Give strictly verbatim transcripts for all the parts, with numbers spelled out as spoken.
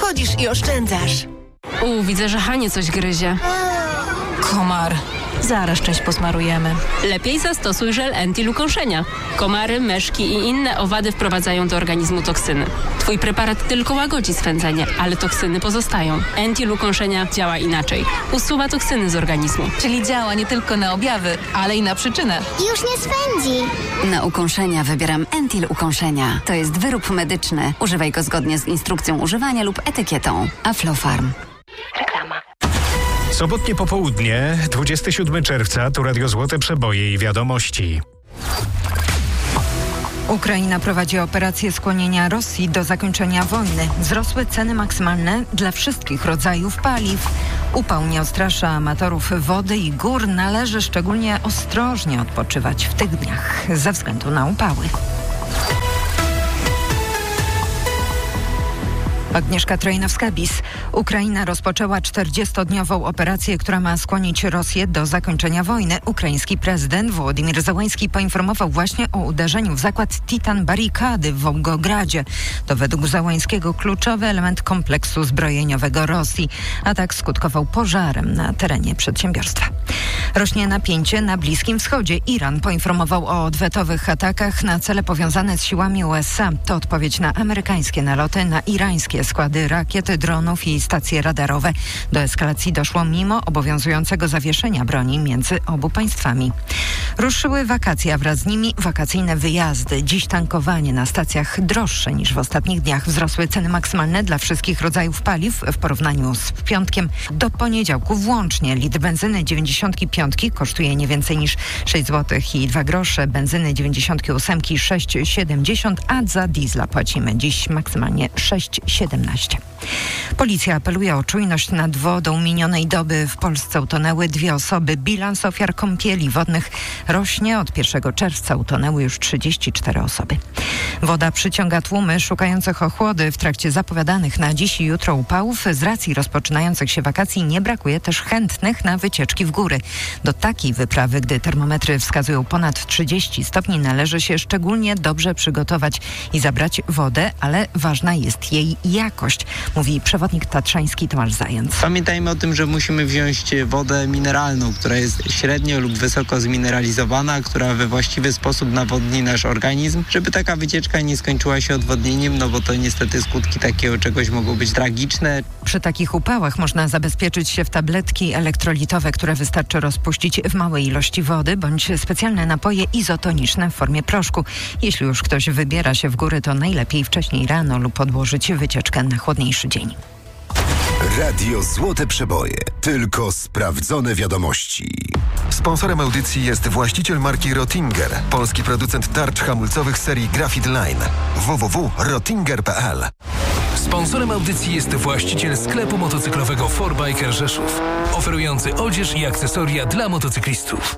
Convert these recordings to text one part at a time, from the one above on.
chodzisz i oszczędzasz. U, widzę, że Hanie coś gryzie. Komar. Zaraz część posmarujemy. Lepiej zastosuj żel Entil ukąszenia. Komary, meszki i inne owady wprowadzają do organizmu toksyny. Twój preparat tylko łagodzi swędzenie, ale toksyny pozostają. Entil ukąszenia działa inaczej. Usuwa toksyny z organizmu. Czyli działa nie tylko na objawy, ale i na przyczynę. Już nie swędzi. Na ukąszenia wybieram Entil ukąszenia. To jest wyrób medyczny. Używaj go zgodnie z instrukcją używania lub etykietą. Aflofarm. Reklama. Sobotnie popołudnie, dwudziestego siódmego czerwca, tu Radio Złote Przeboje i wiadomości. Ukraina prowadzi operację skłonienia Rosji do zakończenia wojny. Wzrosły ceny maksymalne dla wszystkich rodzajów paliw. Upał nie odstrasza amatorów wody i gór. Należy szczególnie ostrożnie odpoczywać w tych dniach ze względu na upały. Agnieszka Trojnowska-Bis. Ukraina rozpoczęła czterdziestodniową operację, która ma skłonić Rosję do zakończenia wojny. Ukraiński prezydent Wołodymyr Zełański poinformował właśnie o uderzeniu w zakład Titan Barykady w Wołgogradzie. To według Zełańskiego kluczowy element kompleksu zbrojeniowego Rosji. Atak skutkował pożarem na terenie przedsiębiorstwa. Rośnie napięcie na Bliskim Wschodzie. Iran poinformował o odwetowych atakach na cele powiązane z siłami U S A. To odpowiedź na amerykańskie naloty na irańskie składy rakiet, dronów i stacje radarowe. Do eskalacji doszło mimo obowiązującego zawieszenia broni między obu państwami. Ruszyły wakacje, a wraz z nimi wakacyjne wyjazdy. Dziś tankowanie na stacjach droższe niż w ostatnich dniach. Wzrosły ceny maksymalne dla wszystkich rodzajów paliw w porównaniu z piątkiem. Do poniedziałku włącznie litr benzyny dziewięćdziesiąt pięć kosztuje nie więcej niż sześć złotych i dwa grosze, benzyny dziewięćdziesiąt osiem sześć siedemdziesiąt, a za diesla płacimy dziś maksymalnie sześć siedemnaście. Policja apeluje o czujność nad wodą. Minionej doby w Polsce utonęły dwie osoby. Bilans ofiar kąpieli wodnych rośnie. Od pierwszego czerwca utonęły już trzydzieści cztery osoby. Woda przyciąga tłumy szukających ochłody. W trakcie zapowiadanych na dziś i jutro upałów z racji rozpoczynających się wakacji nie brakuje też chętnych na wycieczki w góry. Do takiej wyprawy, gdy termometry wskazują ponad trzydzieści stopni, należy się szczególnie dobrze przygotować i zabrać wodę, ale ważna jest jej jakość, mówi przewodnik tatrzański Tomasz Zając. Pamiętajmy o tym, że musimy wziąć wodę mineralną, która jest średnio lub wysoko zmineralizowana, która we właściwy sposób nawodni nasz organizm, żeby taka wycieczka nie skończyła się odwodnieniem, no bo to niestety skutki takiego czegoś mogą być tragiczne. Przy takich upałach można zabezpieczyć się w tabletki elektrolitowe, które wystarczy rozpuścić w małej ilości wody, bądź specjalne napoje izotoniczne w formie proszku. Jeśli już ktoś wybiera się w góry, to najlepiej wcześniej rano lub odłożyć wycieczkę na chłodniejszy dzień. Radio Złote Przeboje. Tylko sprawdzone wiadomości. Sponsorem audycji jest właściciel marki Rottinger, polski producent tarcz hamulcowych serii Graphite Line. w w w kropka rottinger kropka p l. Sponsorem audycji jest właściciel sklepu motocyklowego four biker Rzeszów, oferujący odzież i akcesoria dla motocyklistów.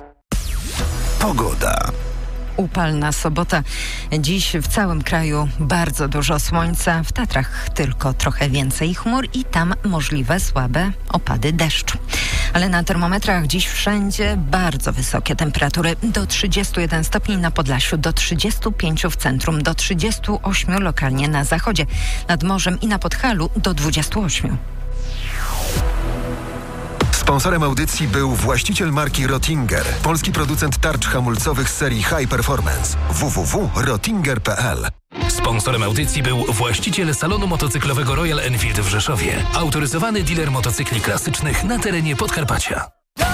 Pogoda. Upalna sobota. Dziś w całym kraju bardzo dużo słońca. W Tatrach tylko trochę więcej chmur i tam możliwe słabe opady deszczu. Ale na termometrach dziś wszędzie bardzo wysokie temperatury. Do trzydziestu jeden stopni na Podlasiu, do trzydziestu pięciu w centrum, do trzydziestu ośmiu lokalnie na zachodzie. Nad morzem i na Podhalu do dwudziestu ośmiu. Sponsorem audycji był właściciel marki Rottinger, polski producent tarcz hamulcowych serii High Performance. w w w kropka rottinger kropka p l. Sponsorem audycji był właściciel salonu motocyklowego Royal Enfield w Rzeszowie, autoryzowany dealer motocykli klasycznych na terenie Podkarpacia.